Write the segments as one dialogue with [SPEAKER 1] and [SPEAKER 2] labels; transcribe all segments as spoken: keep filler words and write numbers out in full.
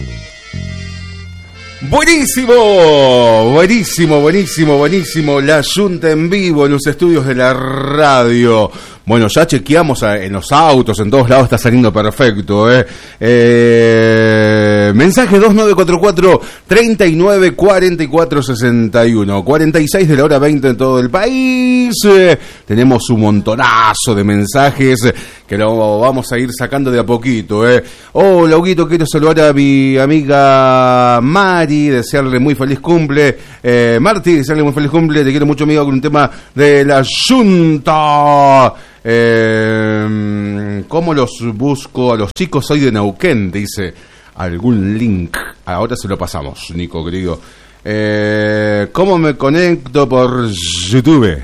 [SPEAKER 1] Buenísimo, buenísimo, buenísimo, buenísimo. La Junta en vivo en los estudios de la radio. Bueno, ya chequeamos en los autos, en todos lados está saliendo perfecto, ¿eh? eh mensaje dos nueve cuatro cuatro, treinta y nueve, cuarenta y cuatro, sesenta y uno. cuarenta y seis de la hora veinte en todo el país. Eh, tenemos un montonazo de mensajes que lo vamos a ir sacando de a poquito, ¿eh? Hola, Huguito, quiero saludar a mi amiga Mari, desearle muy feliz cumple. Eh, Marti, desearle muy feliz cumple, te quiero mucho, amigo, con un tema de la Junta. Eh, ¿Cómo los busco a los chicos? Soy de Neuquén, dice. Algún link. Ahora se lo pasamos, Nico, querido. Eh, ¿Cómo me conecto por YouTube?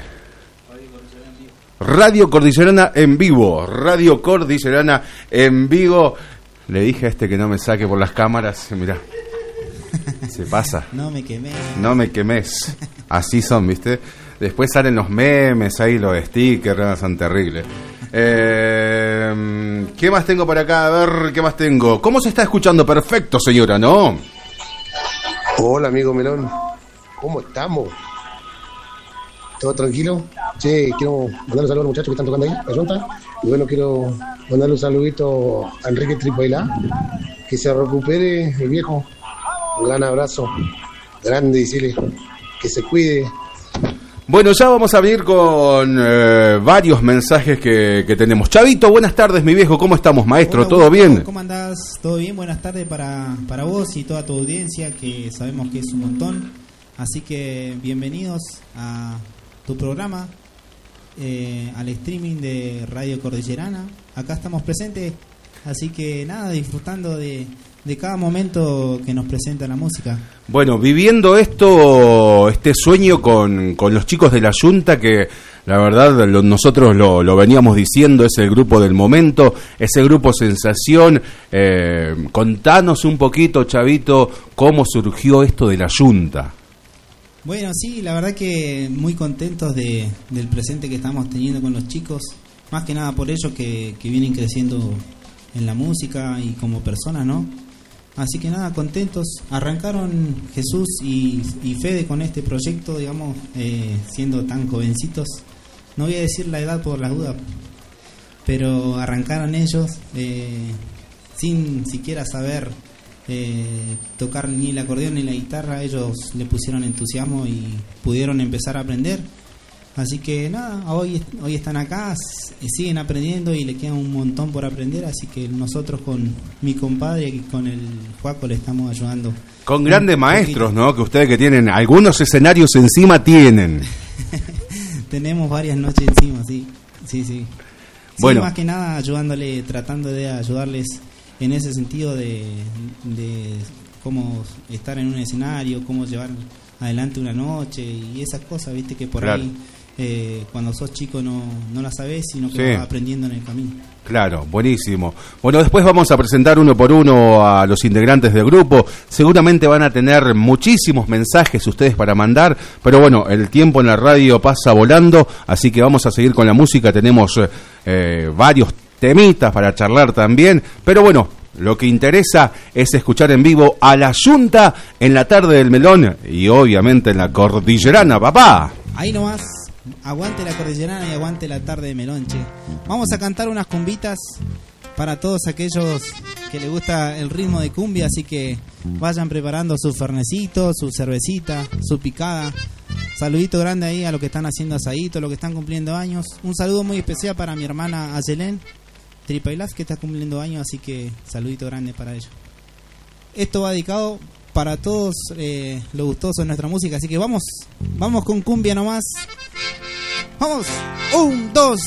[SPEAKER 1] Radio Cordillerana en vivo. Radio Cordillerana en vivo. Le dije a este que no me saque por las cámaras. Mirá, se pasa.
[SPEAKER 2] No me quemé.
[SPEAKER 1] No me quemes. Así son, ¿viste? Después salen los memes, ahí los stickers, son terribles. Eh, ¿Qué más tengo por acá? A ver, ¿qué más tengo? ¿Cómo se está escuchando? Perfecto, señora, ¿no?
[SPEAKER 3] Hola, amigo Melón. ¿Cómo estamos? ¿Todo tranquilo? Che, quiero mandar un saludo a los muchachos que están tocando ahí, la Junta. Y bueno, quiero mandarle un saludito a Enrique Tripoilá. Que se recupere el viejo. Un gran abrazo. Grande, decirle que se cuide.
[SPEAKER 1] Bueno, ya vamos a venir con eh, varios mensajes que, que tenemos. Chavito, buenas tardes, mi viejo. ¿Cómo estamos, maestro?
[SPEAKER 2] Hola,
[SPEAKER 1] ¿Todo bien?
[SPEAKER 2] ¿Cómo andás? ¿Todo bien? Buenas tardes para, para vos y toda tu audiencia, que sabemos que es un montón. Así que bienvenidos a tu programa, eh, al streaming de Radio Cordillerana. Acá estamos presentes, así que nada, disfrutando de... de cada momento que nos presenta la música.
[SPEAKER 1] Bueno, viviendo esto, este sueño con, con los chicos de la Junta, que la verdad lo, nosotros lo, lo veníamos diciendo, es el grupo del momento, es el grupo sensación. Eh, contanos un poquito, Chavito, cómo surgió esto de la Junta.
[SPEAKER 2] Bueno, sí, la verdad que muy contentos de, del presente que estamos teniendo con los chicos, más que nada por ellos que, que vienen creciendo en la música y como personas, ¿no? Así que nada, contentos. Arrancaron Jesús y, y Fede con este proyecto, digamos, eh, siendo tan jovencitos. No voy a decir la edad por las dudas, pero arrancaron ellos eh, sin siquiera saber eh, tocar ni el acordeón ni la guitarra. Ellos le pusieron entusiasmo y pudieron empezar a aprender. Así que nada, hoy, hoy están acá, siguen aprendiendo y le queda un montón por aprender, así que nosotros con mi compadre y con el Juaco le estamos ayudando.
[SPEAKER 1] Con grandes maestros, ¿no? Que ustedes que tienen algunos escenarios encima tienen.
[SPEAKER 2] Tenemos varias noches encima, sí, sí, sí.
[SPEAKER 1] Bueno.
[SPEAKER 2] Sí, más que nada ayudándole, tratando de ayudarles en ese sentido de, de cómo estar en un escenario, cómo llevar adelante una noche y esas cosas, viste, que por claro. ahí... Eh, cuando sos chico no, no la sabés, sino que sí. vas aprendiendo en el camino.
[SPEAKER 1] Claro, buenísimo. Bueno, después vamos a presentar uno por uno a los integrantes del grupo. Seguramente van a tener muchísimos mensajes ustedes para mandar, pero bueno, el tiempo en la radio pasa volando, así que vamos a seguir con la música. Tenemos eh, varios temitas para charlar también, pero bueno, lo que interesa es escuchar en vivo a la Junta en la tarde del Melón y obviamente en la Cordillerana, papá.
[SPEAKER 2] Ahí nomás. Aguante la Cordillerana y aguante la tarde de Melonche. Vamos a cantar unas cumbitas para todos aquellos que les gusta el ritmo de cumbia, así que vayan preparando su fernecito, su cervecita, su picada. Saludito grande ahí a los que están haciendo asadito, los que están cumpliendo años. Un saludo muy especial para mi hermana Ayelén Tripailaz, que está cumpliendo años, así que saludito grande para ella. Esto va dedicado para todos eh, los gustosos de nuestra música, así que vamos, vamos con cumbia nomás. Vamos, un, dos,